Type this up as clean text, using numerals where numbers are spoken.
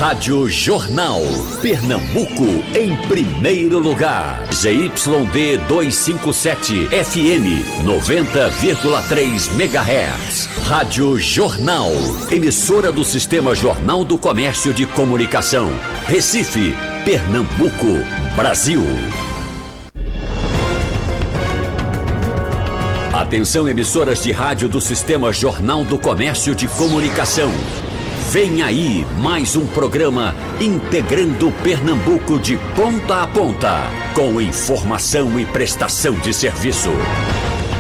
Rádio Jornal. Pernambuco em primeiro lugar. ZYD 257 FM 90,3 MHz. Rádio Jornal. Emissora do Sistema Jornal do Comércio de Comunicação. Recife, Pernambuco, Brasil. Atenção, emissoras de rádio do Sistema Jornal do Comércio de Comunicação. Vem aí mais um programa integrando Pernambuco de ponta a ponta, com informação e prestação de serviço.